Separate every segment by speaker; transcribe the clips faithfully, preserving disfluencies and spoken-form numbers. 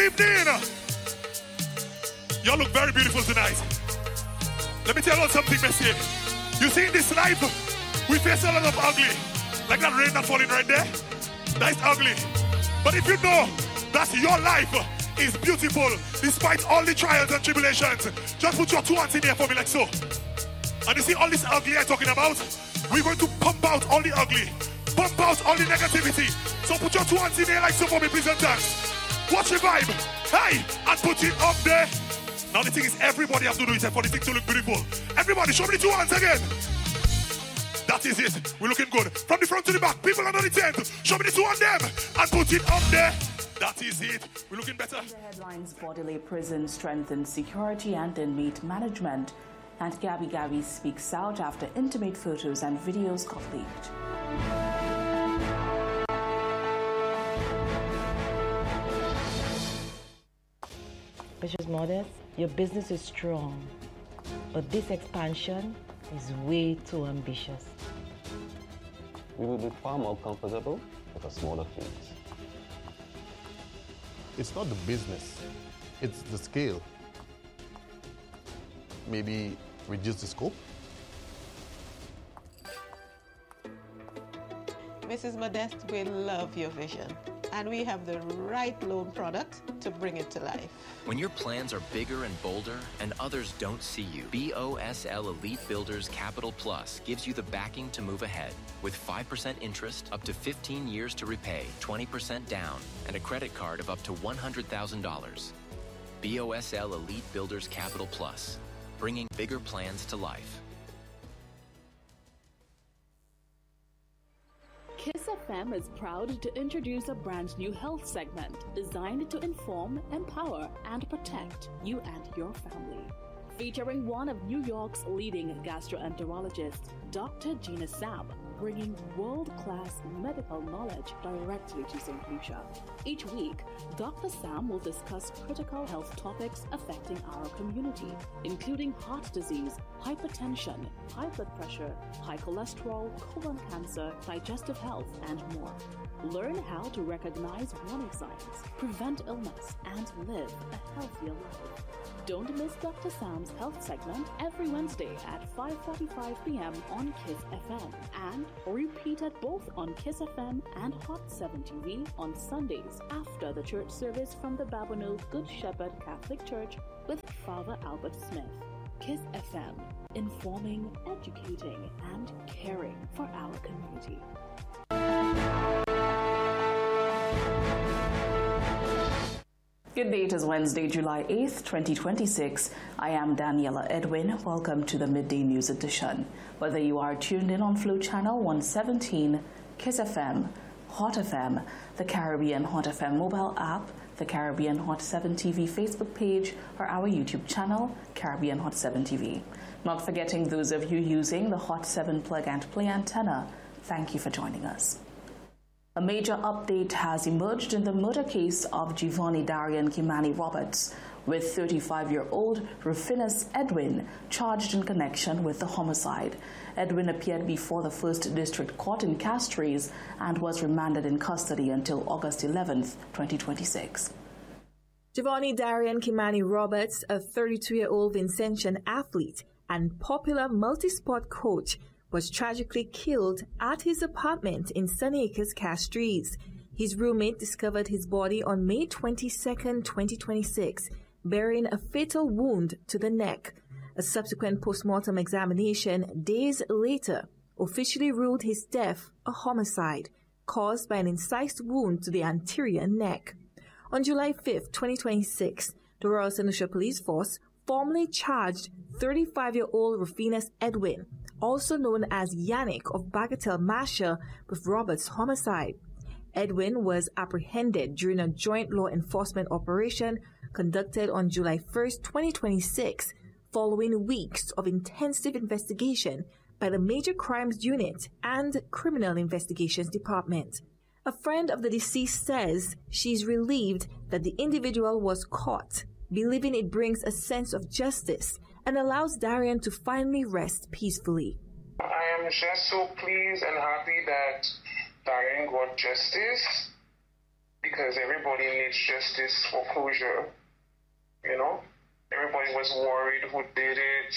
Speaker 1: evening. You look very beautiful tonight. Let me tell you something, Messi. You see, in this life, we face a lot of ugly. Like that rain that's falling right there. That's ugly. But if you know that your life is beautiful despite all the trials and tribulations, just put your two hands in here for me like so. And you see all this ugly I'm talking about? We're going to pump out all the ugly. Pump out all the negativity. So put your two hands in here like so for me, please and thanks. Watch the vibe. Hey, and put it up there. Now the thing is, everybody has to do it for the thing to look beautiful. Everybody, show me the two hands again. That is it. We're looking good. From the front to the back, people under the tent. Show me the two on them and put it up there. That is it. We're looking better.
Speaker 2: The headlines: Bordelais Prison strengthens security and inmate management. And Gabby Gabby speaks out after intimate photos and videos got leaked.
Speaker 3: Missus Modest, your business is strong, but this expansion is way too ambitious.
Speaker 4: We will be far more comfortable with a smaller fleet.
Speaker 5: It's not the business, it's the scale. Maybe reduce the scope?
Speaker 6: Missus Modeste, we love your vision, and we have the right loan product to bring it to life.
Speaker 7: When your plans are bigger and bolder and others don't see you, B O S L Elite Builders Capital Plus gives you the backing to move ahead. With five percent interest, up to fifteen years to repay, twenty percent down, and a credit card of up to one hundred thousand dollars. B O S L Elite Builders Capital Plus, bringing bigger plans to life.
Speaker 8: Kiss F M is proud to introduce a brand new health segment designed to inform, empower, and protect you and your family. Featuring one of New York's leading gastroenterologists, Doctor Gina Sam, bringing world-class medical knowledge directly to Saint Lucia. Each week, Doctor Sam will discuss critical health topics affecting our community, including heart disease, hypertension, high blood pressure, high cholesterol, colon cancer, digestive health, and more. Learn how to recognize warning signs, prevent illness, and live a healthier life. Don't miss Doctor Sam's health segment every Wednesday at five forty-five p.m. on Kiss F M, and repeated both on Kiss F M and Hot seven T V on Sundays after the church service from the Babonneau Good Shepherd Catholic Church with Father Albert Smith. Kiss F M, informing, educating, and caring for our community.
Speaker 2: Good day, it is Wednesday, July eighth, twenty twenty-six. I am Daniela Edwin. Welcome to the Midday News Edition. Whether you are tuned in on Flow Channel one seventeen, Kiss F M, Hot F M, the Caribbean Hot F M mobile app, the Caribbean Hot seven T V Facebook page, or our YouTube channel, Caribbean Hot seven T V. Not forgetting those of you using the Hot seven plug and play antenna, thank you for joining us. A major update has emerged in the murder case of Giovanni Darian Kimani Roberts, with thirty-five-year-old Rufinus Edwin charged in connection with the homicide. Edwin appeared before the First District Court in Castries and was remanded in custody until August eleventh, twenty twenty-six.
Speaker 9: Giovanni Darian Kimani Roberts, a thirty-two-year-old Vincentian athlete and popular multi-sport coach, was tragically killed at his apartment in Sunny Acres, Castries. His roommate discovered his body on May twenty-second, twenty twenty-six, bearing a fatal wound to the neck. A subsequent postmortem examination days later officially ruled his death a homicide caused by an incised wound to the anterior neck. On July fifth, twenty twenty-six, the Royal Saint Lucia Police Force formally charged thirty-five-year-old Rufinus Edwin, also known as Yannick of Bagatelle Masha, with Roberts' homicide. Edwin was apprehended during a joint law enforcement operation conducted on July first, twenty twenty-six, following weeks of intensive investigation by the Major Crimes Unit and Criminal Investigations Department. A friend of the deceased says she's relieved that the individual was caught, believing it brings a sense of justice and allows Darian to finally rest peacefully.
Speaker 10: I am just so pleased and happy that Darian got justice. because everybody needs justice for closure. You know, everybody was worried who did it.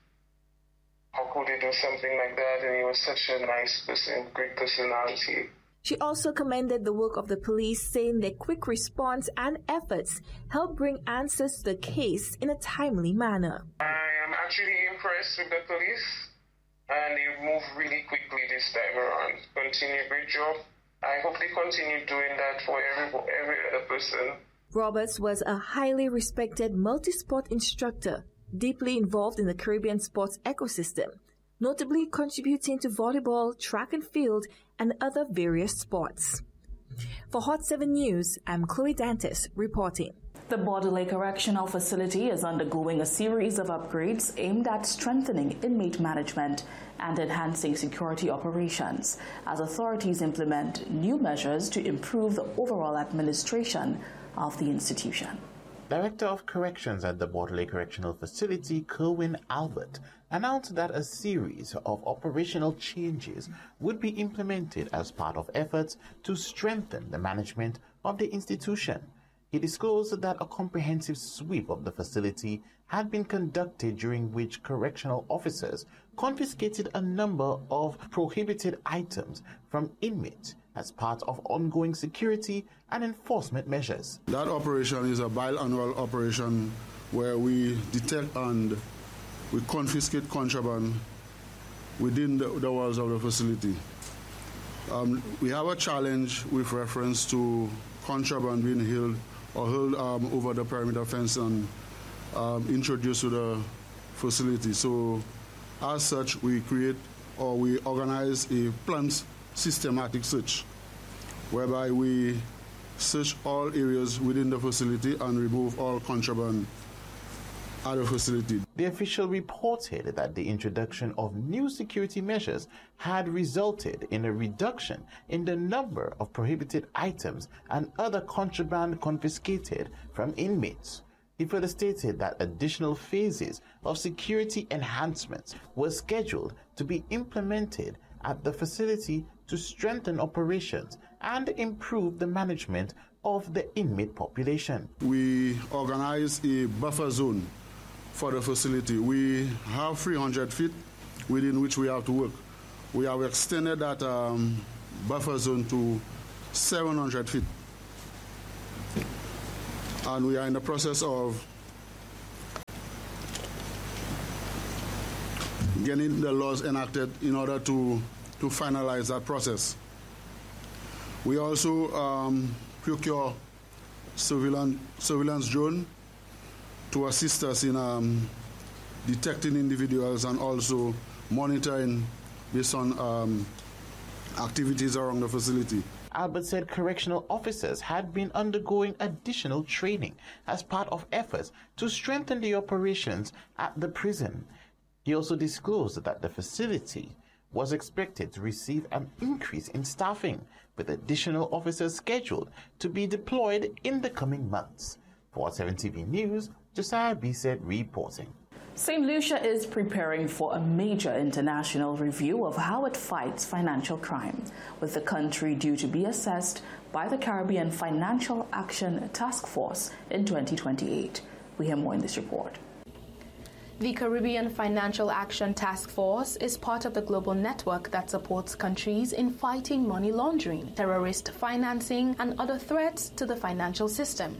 Speaker 10: How could they do something like that? And he was such a nice person, great personality.
Speaker 9: She also commended the work of the police, saying their quick response and efforts helped bring answers to the case in a timely manner.
Speaker 10: I am actually impressed with the police, and they moved really quickly this time around. Continue, great job. I hope they continue doing that for every, every other person.
Speaker 9: Roberts was a highly respected multi-sport instructor, deeply involved in the Caribbean sports ecosystem, notably contributing to volleyball, track and field, and other various sports. For Hot seven News, I'm Chloe Dantes reporting.
Speaker 2: The Bordelais Correctional Facility is undergoing a series of upgrades aimed at strengthening inmate management and enhancing security operations as authorities implement new measures to improve the overall administration of the institution.
Speaker 11: Director of Corrections at the Bordelais Correctional Facility, Kerwin Albert, announced that a series of operational changes would be implemented as part of efforts to strengthen the management of the institution. He disclosed that a comprehensive sweep of the facility had been conducted, during which correctional officers confiscated a number of prohibited items from inmates as part of ongoing security and enforcement measures.
Speaker 12: That operation is a biannual operation where we detect and we confiscate contraband within the, the walls of the facility. Um, we have a challenge with reference to contraband being held or held um, over the perimeter fence and um, introduced to the facility. So as such, we create or we organize a planned systematic search, whereby we search all areas within the facility and remove all contraband at the facility.
Speaker 11: The official reported that the introduction of new security measures had resulted in a reduction in the number of prohibited items and other contraband confiscated from inmates. He further stated that additional phases of security enhancements were scheduled to be implemented at the facility to strengthen operations and improve the management of the inmate population.
Speaker 12: We organize a buffer zone for the facility. We have three hundred feet within which we have to work. We have extended that um, buffer zone to seven hundred feet. And we are in the process of getting the laws enacted in order to, to finalize that process. We also um, procure surveillance, surveillance drone to assist us in um, detecting individuals and also monitoring based on um, activities around the facility.
Speaker 11: Albert said correctional officers had been undergoing additional training as part of efforts to strengthen the operations at the prison. He also disclosed that the facility was expected to receive an increase in staffing, with additional officers scheduled to be deployed in the coming months. For seven T V News, Josiah Bisset reporting.
Speaker 2: Saint Lucia is preparing for a major international review of how it fights financial crime, with the country due to be assessed by the Caribbean Financial Action Task Force in twenty twenty-eight. We hear more in this report.
Speaker 13: The Caribbean Financial Action Task Force is part of the global network that supports countries in fighting money laundering, terrorist financing, and other threats to the financial system.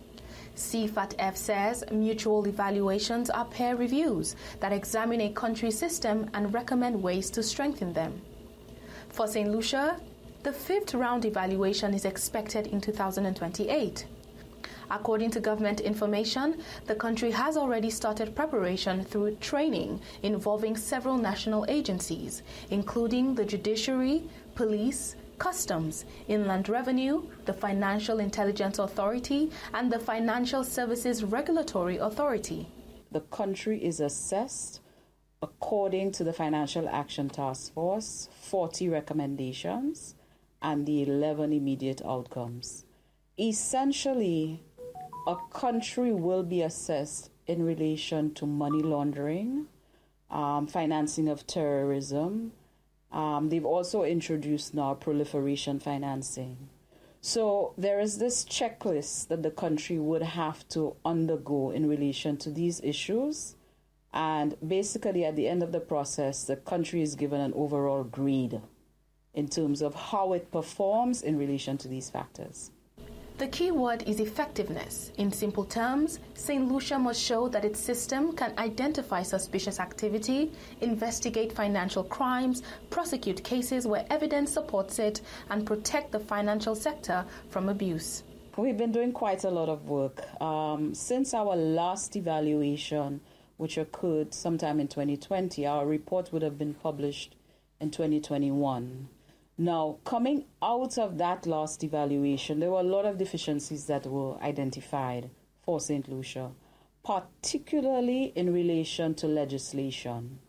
Speaker 13: C F A T F says mutual evaluations are peer reviews that examine a country's system and recommend ways to strengthen them. For Saint Lucia, the fifth round evaluation is expected in two thousand twenty-eight. According to government information, the country has already started preparation through training involving several national agencies, including the judiciary, police, customs, inland revenue, the Financial Intelligence Authority, and the Financial Services Regulatory Authority.
Speaker 14: The country is assessed according to the Financial Action Task Force, forty recommendations, and the eleven immediate outcomes. Essentially, a country will be assessed in relation to money laundering, um, financing of terrorism. Um, they've also introduced now proliferation financing. So there is this checklist that the country would have to undergo in relation to these issues. And basically, at the end of the process, the country is given an overall grade in terms of how it performs in relation to these factors.
Speaker 13: The key word is effectiveness. In simple terms, Saint Lucia must show that its system can identify suspicious activity, investigate financial crimes, prosecute cases where evidence supports it, and protect the financial sector from abuse.
Speaker 14: We've been doing quite a lot of work. Um, since our last evaluation, which occurred sometime in twenty twenty, our report would have been published in twenty twenty-one. Now, coming out of that last evaluation, there were a lot of deficiencies that were identified for Saint Lucia, particularly in relation to legislation.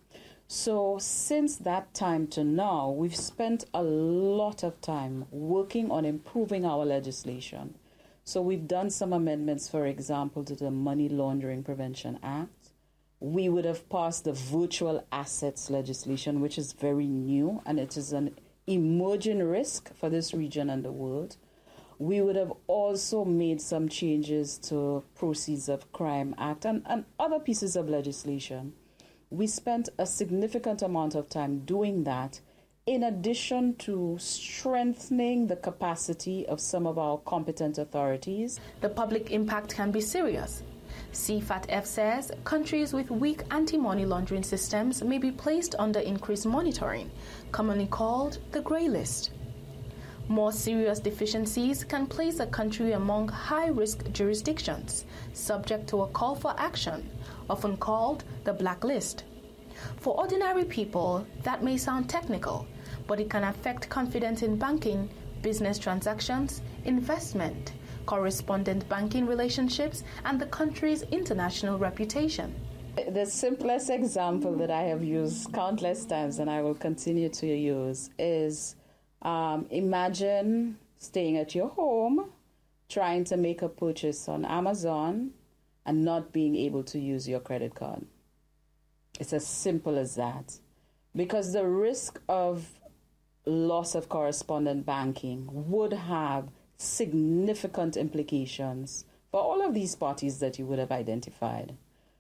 Speaker 14: So since that time to now, we've spent a lot of time working on improving our legislation. So we've done some amendments, for example, to the Money Laundering Prevention Act. We would have passed the virtual assets legislation, which is very new, and it is an emerging risk for this region and the world. We would have also made some changes to Proceeds of Crime Act and, and other pieces of legislation. We spent a significant amount of time doing that, in addition to strengthening the capacity of some of our competent authorities.
Speaker 13: The public impact can be serious. C FAT F says countries with weak anti-money laundering systems may be placed under increased monitoring, commonly called the grey list. More serious deficiencies can place a country among high-risk jurisdictions, subject to a call for action, often called the blacklist. For ordinary people, that may sound technical, but it can affect confidence in banking, business transactions, investment, correspondent banking relationships, and the country's international reputation.
Speaker 14: The simplest example that I have used countless times, and I will continue to use, is um, imagine staying at your home, trying to make a purchase on Amazon, and not being able to use your credit card. It's as simple as that. Because the risk of loss of correspondent banking would have significant implications for all of these parties that you would have identified.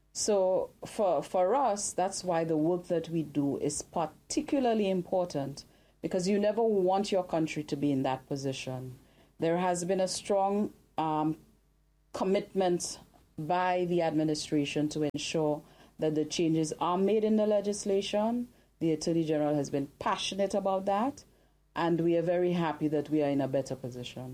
Speaker 14: So for, for us, that's why the work that we do is particularly important, because you never want your country to be in that position. There has been a strong um, commitment by the administration to ensure that the changes are made in the legislation. The Attorney General has been passionate about that, and we are very happy that we are in a better position.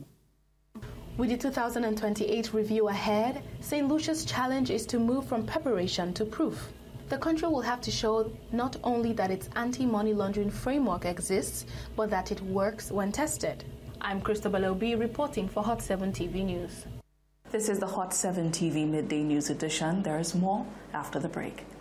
Speaker 13: With the two thousand twenty-eight review ahead, Saint Lucia's challenge is to move from preparation to proof. The country will have to show not only that its anti-money laundering framework exists, but that it works when tested. I'm Christabel Obi reporting for Hot seven T V News.
Speaker 2: This is the Hot seven T V Midday News Edition. There is more after the break.